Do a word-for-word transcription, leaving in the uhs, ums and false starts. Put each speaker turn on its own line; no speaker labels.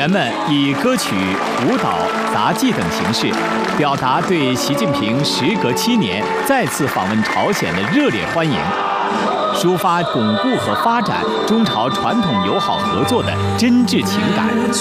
员们以歌曲、舞蹈、杂技等形式，表达对习近平时隔七年再次访问朝鲜的热烈欢迎，抒发巩固和发展中朝传统友好合作的真挚情感。